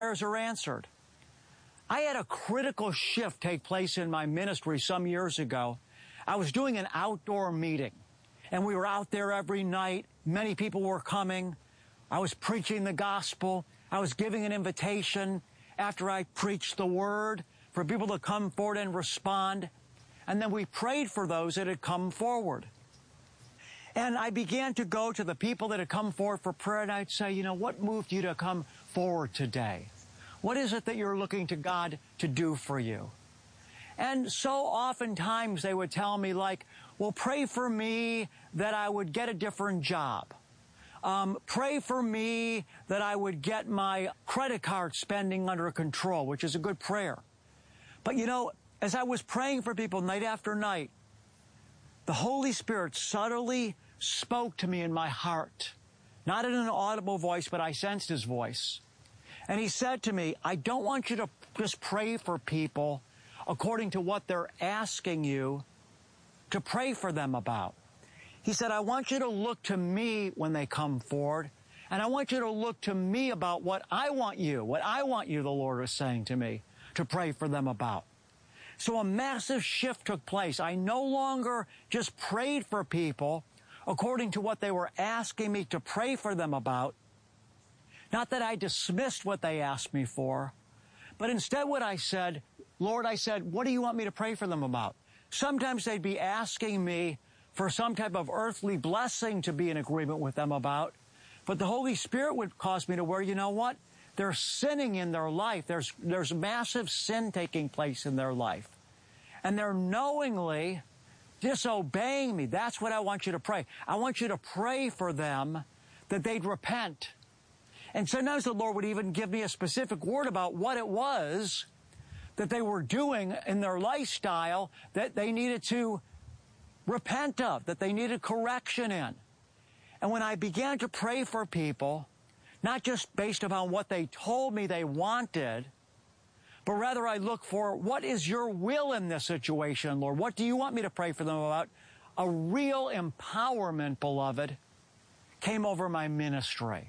prayers are answered. I had a critical shift take place in my ministry some years ago. I was doing an outdoor meeting, and we were out there every night. Many people were coming. I was preaching the gospel. I was giving an invitation after I preached the word for people to come forward and respond. And then we prayed for those that had come forward. And I began to go to the people that had come forward for prayer, and I'd say, you know, what moved you to come forward today? What is it that you're looking to God to do for you? And so oftentimes they would tell me, like, well, pray for me that I would get a different job. Pray for me that I would get my credit card spending under control, which is a good prayer. But you know, as I was praying for people night after night, the Holy Spirit subtly spoke to me in my heart, not in an audible voice, but I sensed His voice. And He said to me, I don't want you to just pray for people according to what they're asking you to pray for them about. He said, I want you to look to me when they come forward, and I want you to look to me about what I want you, the Lord is saying to me, to pray for them about. So a massive shift took place. I no longer just prayed for people according to what they were asking me to pray for them about. Not that I dismissed what they asked me for, but instead what I said, Lord, I said, what do you want me to pray for them about? Sometimes they'd be asking me for some type of earthly blessing to be in agreement with them about, but the Holy Spirit would cause me to where, you know what? They're sinning in their life. There's massive sin taking place in their life. And they're knowingly disobeying me. That's what I want you to pray. I want you to pray for them that they'd repent. And sometimes the Lord would even give me a specific word about what it was that they were doing in their lifestyle that they needed to repent of, that they needed correction in. And when I began to pray for people, not just based upon what they told me they wanted, but rather I look for, what is your will in this situation, Lord? What do you want me to pray for them about? A real empowerment, beloved, came over my ministry.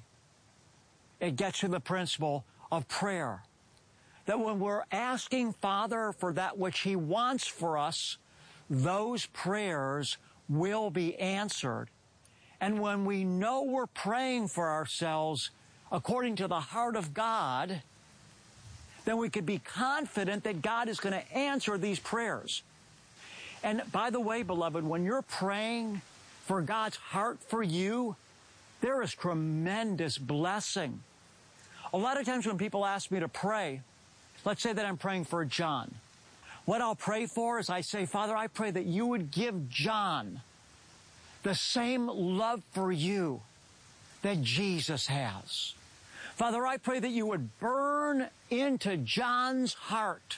It gets to the principle of prayer. That when we're asking Father for that which He wants for us, those prayers will be answered. And when we know we're praying for ourselves according to the heart of God, then we could be confident that God is going to answer these prayers. And by the way, beloved, when you're praying for God's heart for you, there is tremendous blessing. A lot of times when people ask me to pray, let's say that I'm praying for John. What I'll pray for is I say, Father, I pray that you would give John the same love for you that Jesus has. Father, I pray that you would burn into John's heart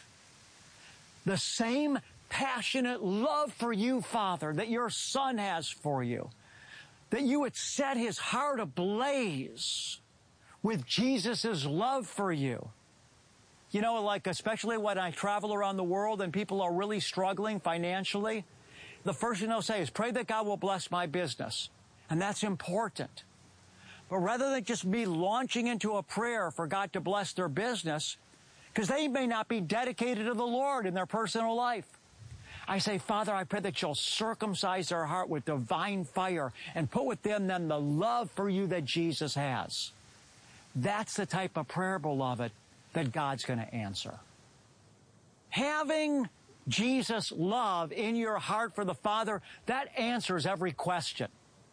the same passionate love for you, Father, that your Son has for you. That you would set his heart ablaze with Jesus' love for you. You know, like especially when I travel around the world and people are really struggling financially, the first thing they'll say is, pray that God will bless my business. And that's important. But rather than just me launching into a prayer for God to bless their business, because they may not be dedicated to the Lord in their personal life, I say, Father, I pray that you'll circumcise their heart with divine fire and put within them the love for you that Jesus has. That's the type of prayer, beloved, that God's going to answer. Having Jesus' love in your heart for the Father, that answers every question.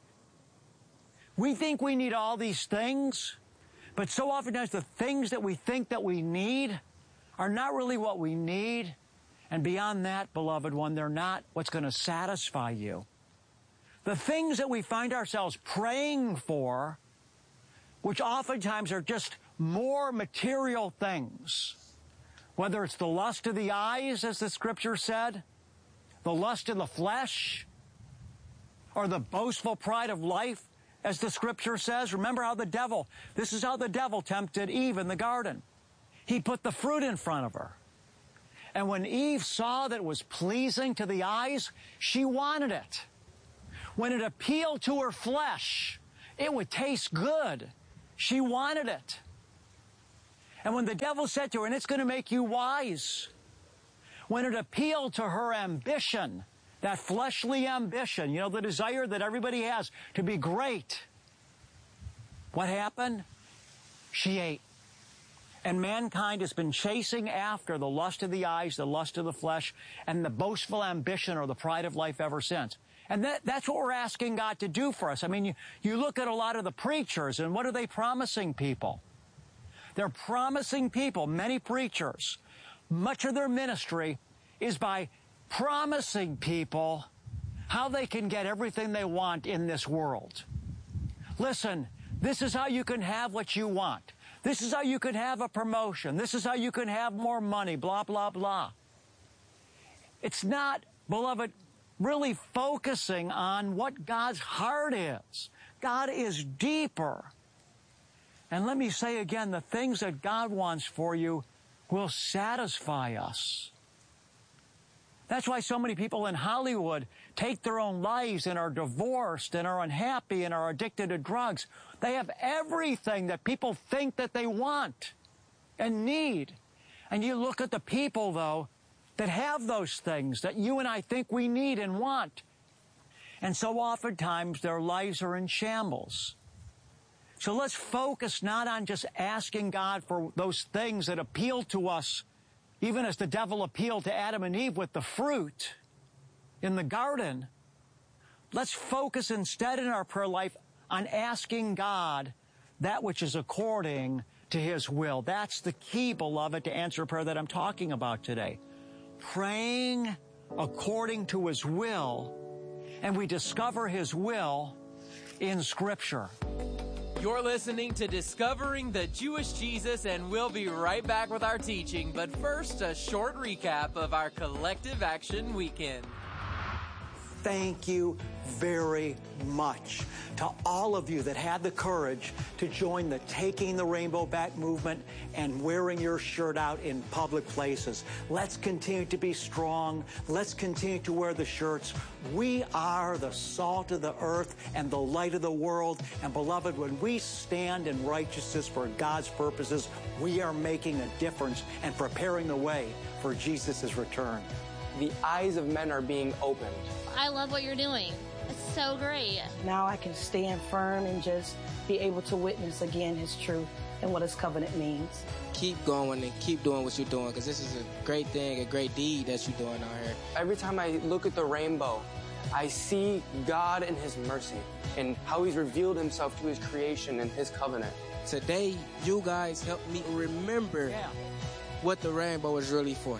We think we need all these things, but so oftentimes the things that we think that we need are not really what we need. And beyond that, beloved one, they're not what's going to satisfy you. The things that we find ourselves praying for, which oftentimes are just more material things, whether it's the lust of the eyes, as the Scripture said, the lust of the flesh, or the boastful pride of life, as the Scripture says. Remember how this is how the devil tempted Eve in the garden. He put the fruit in front of her. And when Eve saw that it was pleasing to the eyes, she wanted it. When it appealed to her flesh, it would taste good. She wanted it. And when the devil said to her, and it's going to make you wise, when it appealed to her ambition, that fleshly ambition, you know, the desire that everybody has to be great, what happened? She ate. And mankind has been chasing after the lust of the eyes, the lust of the flesh, and the boastful ambition or the pride of life ever since. And that's what we're asking God to do for us. I mean, you look at a lot of the preachers, and what are they promising people? They're promising people, many preachers, much of their ministry is by promising people how they can get everything they want in this world. Listen, this is how you can have what you want. This is how you can have a promotion. This is how you can have more money, blah, blah, blah. It's not, beloved, really focusing on what God's heart is. God is deeper. And let me say again, the things that God wants for you will satisfy us. That's why so many people in Hollywood take their own lives and are divorced and are unhappy and are addicted to drugs. They have everything that people think that they want and need. And you look at the people, though, that have those things that you and I think we need and want. And so oftentimes their lives are in shambles. So let's focus not on just asking God for those things that appeal to us, even as the devil appealed to Adam and Eve with the fruit in the garden. Let's focus instead in our prayer life on asking God that which is according to His will. That's the key, beloved, to answer a prayer that I'm talking about today. Praying according to His will, and we discover His will in Scripture. You're listening to Discovering the Jewish Jesus, and we'll be right back with our teaching. But first, a short recap of our Collective Action Weekend. Thank you very much to all of you that had the courage to join the Taking the Rainbow Back movement and wearing your shirt out in public places. Let's continue to be strong. Let's continue to wear the shirts. We are the salt of the earth and the light of the world. And beloved, when we stand in righteousness for God's purposes, we are making a difference and preparing the way for Jesus' return. The eyes of men are being opened. I love what you're doing. It's so great. Now I can stand firm and just be able to witness again His truth and what His covenant means. Keep going and keep doing what you're doing, because this is a great thing, a great deed that you're doing out here. Every time I look at the rainbow, I see God and His mercy and how He's revealed Himself to His creation and His covenant. Today, you guys helped me remember what the rainbow is really for.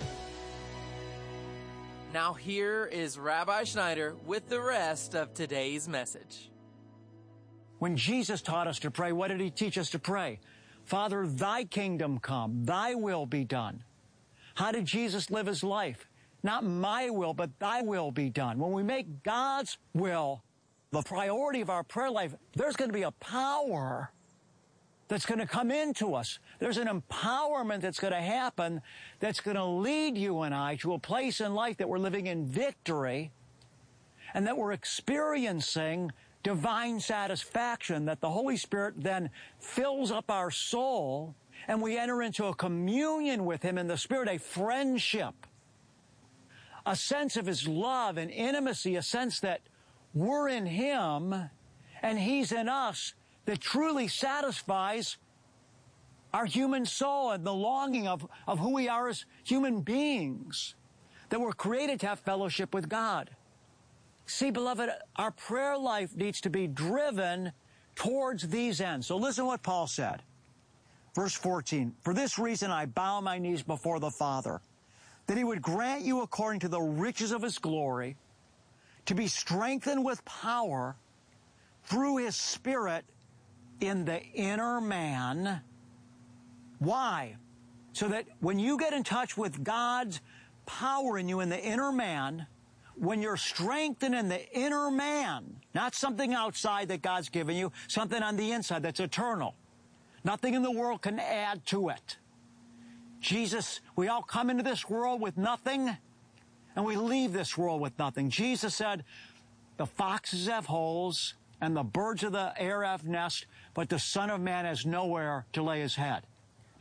Now here is Rabbi Schneider with the rest of today's message. When Jesus taught us to pray, what did He teach us to pray? Father, Thy kingdom come, Thy will be done. How did Jesus live His life? Not my will, but Thy will be done. When we make God's will the priority of our prayer life, there's going to be a power that's going to come into us. There's an empowerment that's going to happen that's going to lead you and I to a place in life that we're living in victory and that we're experiencing divine satisfaction, that the Holy Spirit then fills up our soul and we enter into a communion with Him in the Spirit, a friendship, a sense of His love and intimacy, a sense that we're in Him and He's in us, that truly satisfies our human soul and the longing of who we are as human beings, that we're created to have fellowship with God. See, beloved, our prayer life needs to be driven towards these ends. So listen to what Paul said. Verse 14, "For this reason I bow my knees before the Father, that He would grant you according to the riches of His glory, to be strengthened with power through His Spirit in the inner man." Why? So that when you get in touch with God's power in you in the inner man, when you're strengthened in the inner man, not something outside that God's given you, something on the inside that's eternal. Nothing in the world can add to it. Jesus, we all come into this world with nothing, and we leave this world with nothing. Jesus said, the foxes have holes, and the birds of the air have nests, but the Son of Man has nowhere to lay His head.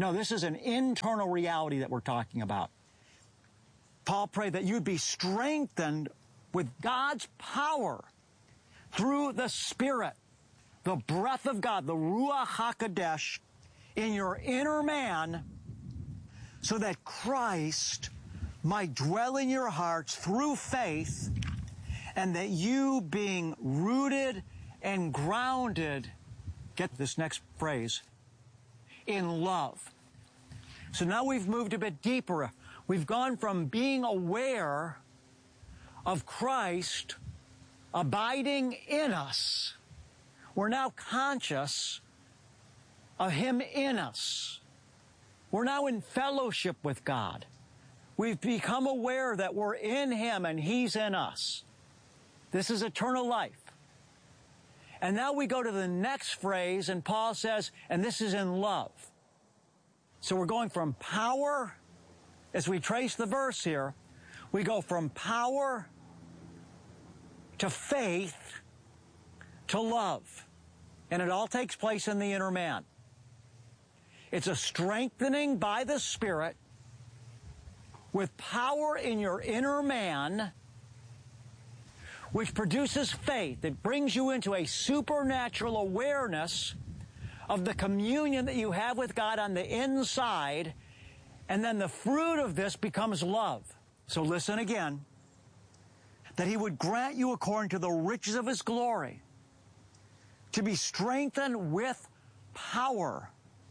No, this is an internal reality that we're talking about. Paul prayed that you'd be strengthened with God's power through the Spirit, the breath of God, the Ruach HaKodesh, in your inner man, so that Christ might dwell in your hearts through faith, and that you, being rooted and grounded, get this next phrase, in love. So now we've moved a bit deeper. We've gone from being aware of Christ abiding in us. We're now conscious of Him in us. We're now in fellowship with God. We've become aware that we're in Him and He's in us. This is eternal life. And now we go to the next phrase, and Paul says, and this is in love. So we're going from power, as we trace the verse here, we go from power to faith to love. And it all takes place in the inner man. It's a strengthening by the Spirit with power in your inner man, which produces faith. It brings you into a supernatural awareness of the communion that you have with God on the inside, and then the fruit of this becomes love. So listen again. That He would grant you according to the riches of His glory to be strengthened with power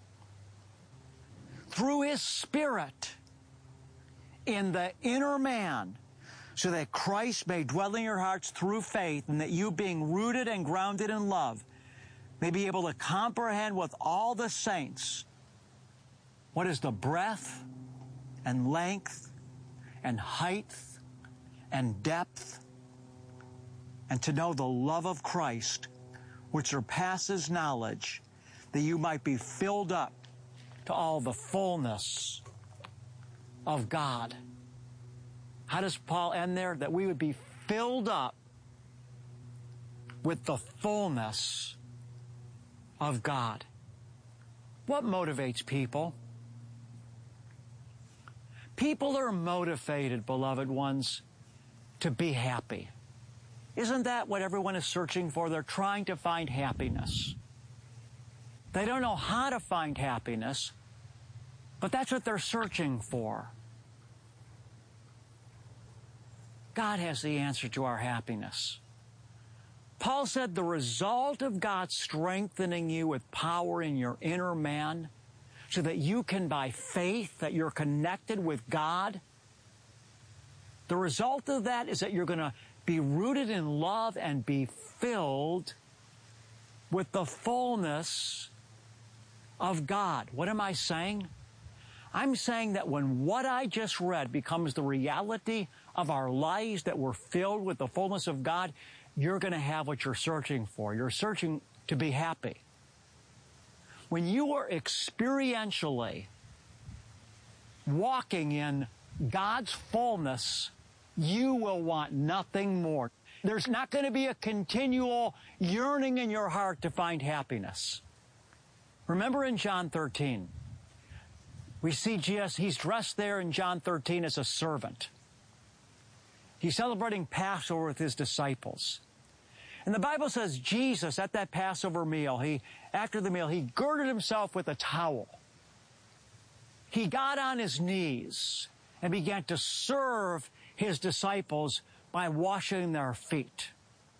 through His Spirit in the inner man, so that Christ may dwell in your hearts through faith, and that you, being rooted and grounded in love, may be able to comprehend with all the saints what is the breadth and length and height and depth, and to know the love of Christ, which surpasses knowledge, that you might be filled up to all the fullness of God. How does Paul end there? That we would be filled up with the fullness of God. What motivates people? People are motivated, beloved ones, to be happy. Isn't that what everyone is searching for? They're trying to find happiness. They don't know how to find happiness, but that's what they're searching for. God has the answer to our happiness. Paul said the result of God strengthening you with power in your inner man, so that you can, by faith, that you're connected with God, the result of that is that you're going to be rooted in love and be filled with the fullness of God. What am I saying? I'm saying that when what I just read becomes the reality of our lives, that we're filled with the fullness of God, you're going to have what you're searching for. You're searching to be happy. When you are experientially walking in God's fullness, you will want nothing more. There's not going to be a continual yearning in your heart to find happiness. Remember in John 13, we see Jesus, He's dressed there in John 13 as a servant. He's celebrating Passover with His disciples. And the Bible says Jesus, at that Passover meal, after the meal, He girded Himself with a towel. He got on His knees and began to serve His disciples by washing their feet.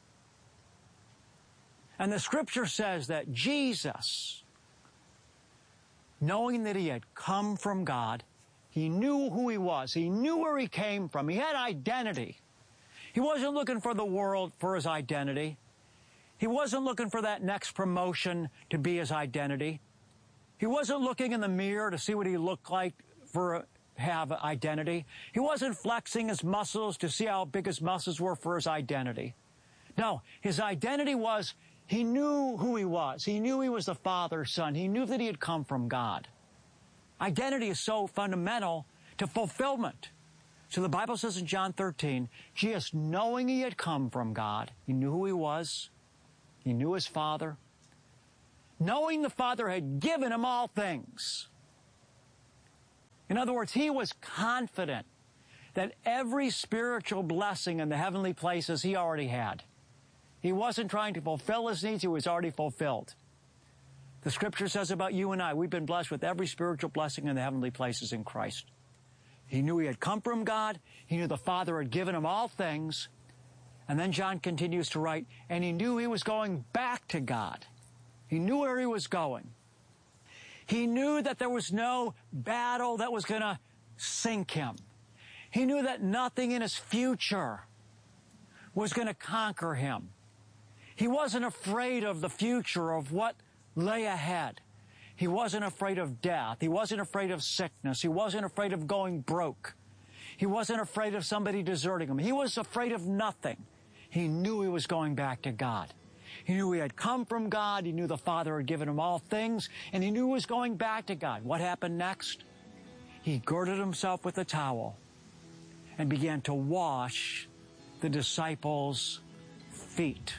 And the Scripture says that Jesus, knowing that He had come from God, He knew who He was. He knew where He came from. He had identity. He wasn't looking for the world for His identity. He wasn't looking for that next promotion to be His identity. He wasn't looking in the mirror to see what He looked like have identity. He wasn't flexing His muscles to see how big His muscles were for His identity. No, His identity was He knew who He was. He knew He was the Father's Son. He knew that He had come from God. Identity is so fundamental to fulfillment. So the Bible says in John 13, Jesus, knowing He had come from God, He knew who He was, He knew His Father, knowing the Father had given Him all things, In other words, he was confident that every spiritual blessing in the heavenly places he already had. He wasn't trying to fulfill his needs, he was already fulfilled. The Scripture says about you and I, we've been blessed with every spiritual blessing in the heavenly places in Christ. He knew he had come from God. He knew the Father had given him all things. And then John continues to write, and he knew he was going back to God. He knew where he was going. He knew that there was no battle that was going to sink him. He knew that nothing in his future was going to conquer him. He wasn't afraid of the future, of what lay ahead. He wasn't afraid of death. He wasn't afraid of sickness. He wasn't afraid of going broke. He wasn't afraid of somebody deserting him. He was afraid of nothing. He knew he was going back to God. He knew he had come from God. He knew the Father had given him all things, and he knew he was going back to God. What happened next? He girded himself with a towel and began to wash the disciples' feet.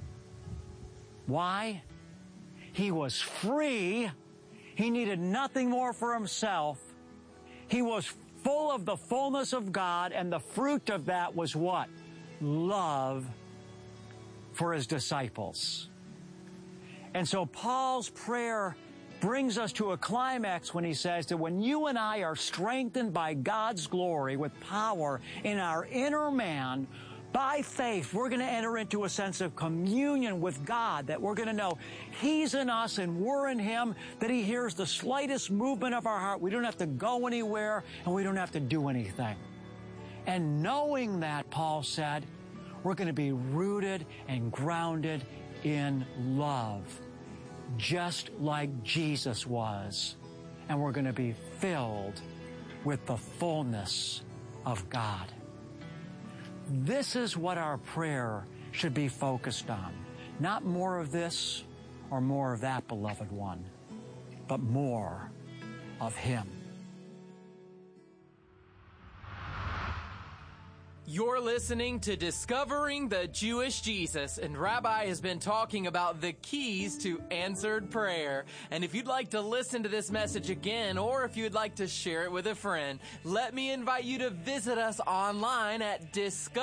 Why? He was free. He needed nothing more for himself. He was full of the fullness of God, and the fruit of that was what? Love for his disciples. And so Paul's prayer brings us to a climax when he says that when you and I are strengthened by God's glory with power in our inner man, by faith, we're going to enter into a sense of communion with God, that we're going to know He's in us and we're in Him, that He hears the slightest movement of our heart. We don't have to go anywhere and we don't have to do anything. And knowing that, Paul said, we're going to be rooted and grounded in love, just like Jesus was. And we're going to be filled with the fullness of God. This is what our prayer should be focused on. Not more of this or more of that, beloved one, but more of Him. You're listening to Discovering the Jewish Jesus, and Rabbi has been talking about the keys to answered prayer. And if you'd like to listen to this message again, or if you'd like to share it with a friend, let me invite you to visit us online at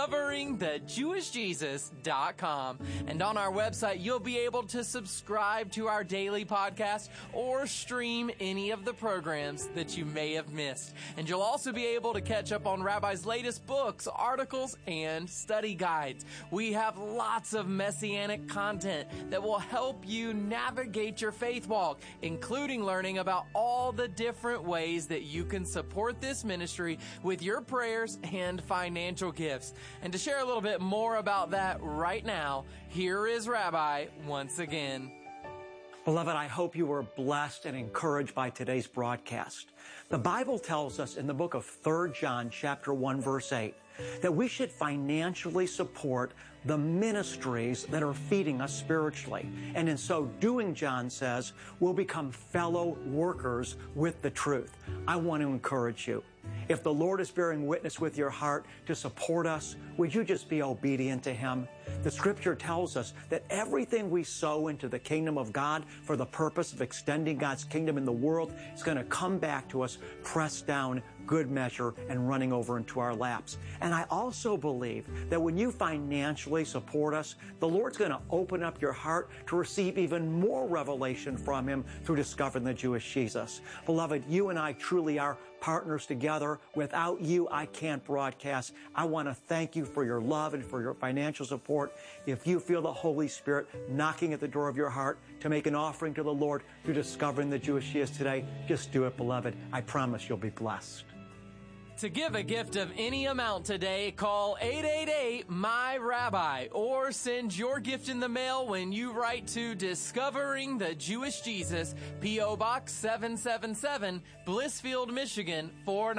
discoveringthejewishjesus.com. And on our website, you'll be able to subscribe to our daily podcast or stream any of the programs that you may have missed. And you'll also be able to catch up on Rabbi's latest books, articles, and study guides. We have lots of messianic content that will help you navigate your faith walk, including learning about all the different ways that you can support this ministry with your prayers and financial gifts. And to share a little bit more about that right now, here is Rabbi once again. Beloved, I hope you were blessed and encouraged by today's broadcast. The Bible tells us in the book of 3 John chapter 1 verse 8 that we should financially support the ministries that are feeding us spiritually. And in so doing, John says, we'll become fellow workers with the truth. I want to encourage you. If the Lord is bearing witness with your heart to support us, would you just be obedient to Him? The Scripture tells us that everything we sow into the kingdom of God for the purpose of extending God's kingdom in the world is going to come back to us, pressed down, good measure, and running over into our laps. And I also believe that when you financially support us, the Lord's going to open up your heart to receive even more revelation from Him through discovering the Jewish Jesus. Beloved, you and I truly are partners together. Without you, I can't broadcast. I want to thank you for your love and for your financial support. If you feel the Holy Spirit knocking at the door of your heart to make an offering to the Lord through discovering the Jewish Jesus today, just do it, beloved. I promise you'll be blessed. To give a gift of any amount today, call 888-MY-RABBI or send your gift in the mail when you write to Discovering the Jewish Jesus, P.O. Box 777, Blissfield, Michigan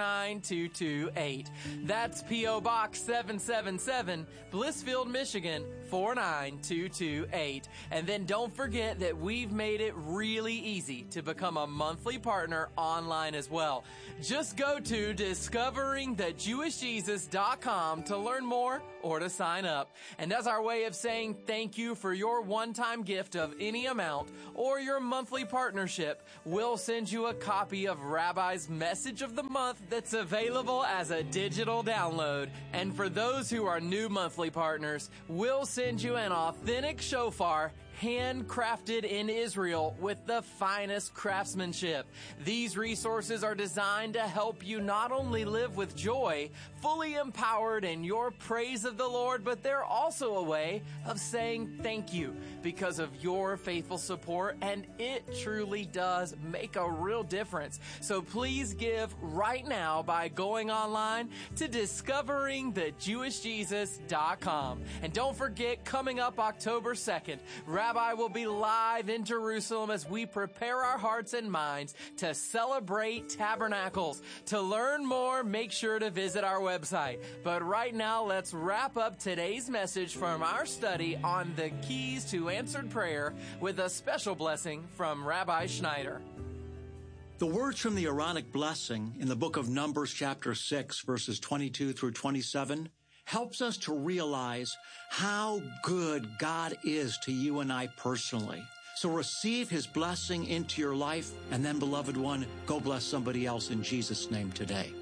49228. That's P.O. Box 777, Blissfield, Michigan 49228. And then don't forget that we've made it really easy to become a monthly partner online as well. Just go to Discover discoveringthejewishjesus.com to learn more or to sign up. And as our way of saying thank you for your one-time gift of any amount or your monthly partnership, we'll send you a copy of Rabbi's Message of the Month that's available as a digital download. And for those who are new monthly partners, we'll send you an authentic shofar handcrafted in Israel with the finest craftsmanship. These resources are designed to help you not only live with joy, fully empowered in your praise of the Lord, but they're also a way of saying thank you because of your faithful support, and it truly does make a real difference. So please give right now by going online to discoveringthejewishjesus.com. And don't forget, coming up October 2nd, Rabbi will be live in Jerusalem as we prepare our hearts and minds to celebrate Tabernacles. To learn more, make sure to visit our website. But right now, let's wrap up today's message from our study on the keys to answered prayer with a special blessing from Rabbi Schneider. The words from the Aaronic blessing in the book of Numbers chapter 6, verses 22 through 27, helps us to realize how good God is to you and I personally. So receive his blessing into your life, and then, beloved one, go bless somebody else in Jesus' name today.